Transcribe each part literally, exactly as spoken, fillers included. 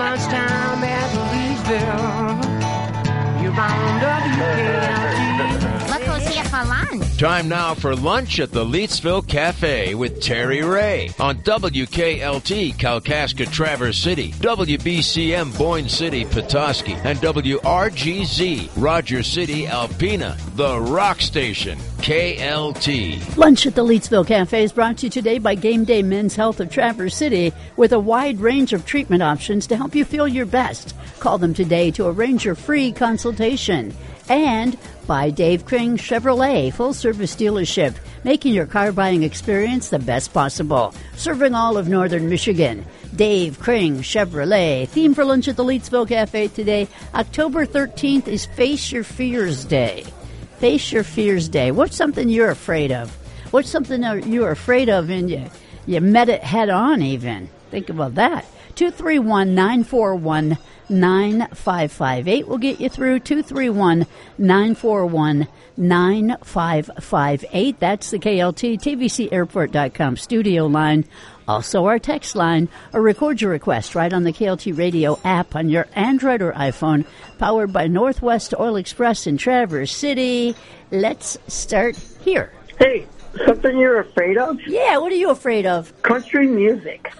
lunchtime at Leesville. You're on W K L T. Look who's here for lunch. Time now for lunch at the Leetsville Cafe with Terry Ray on W K L T Kalkaska Traverse City, W B C M Boyne City Petoskey, and W R G Z Roger City Alpena, the rock station, K L T. Lunch at the Leetsville Cafe is brought to you today by Game Day Men's Health of Traverse City with a wide range of treatment options to help you feel your best. Call them today to arrange your free consultation. And by Dave Kring Chevrolet, full-service dealership, making your car buying experience the best possible. Serving all of northern Michigan. Dave Kring Chevrolet. Theme for lunch at the Leetsville Cafe today, October thirteenth, is Face Your Fears Day. Face Your Fears Day. What's something you're afraid of? What's something you're afraid of and you, you met it head on even? Think about that. two three one, nine four one, nine five five eight will get you through. two three one, nine four one, nine five five eight. That's the K L T T V C airport dot com studio line. Also our text line, or record your request right on the K L T radio app on your Android or iPhone, powered by Northwest Oil Express in Traverse City. Let's start here. Hey, something you're afraid of? Yeah, what are you afraid of? Country music.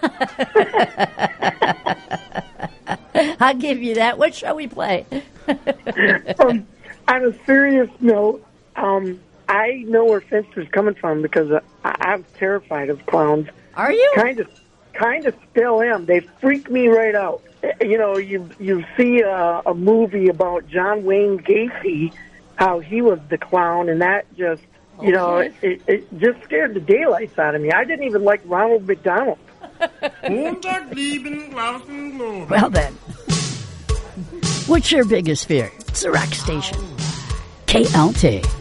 I'll give you that. What shall we play? um, on a serious note, um, I know where Finster's coming from because uh, I- I'm terrified of clowns. Are you? Kind of, kind of still am. They freak me right out. You know, you you see a, a movie about John Wayne Gacy, how he was the clown, and that just, you okay. know, it, it, it just scared the daylights out of me. I didn't even like Ronald McDonald. Well then, what's your biggest fear? It's the rock station. K L T.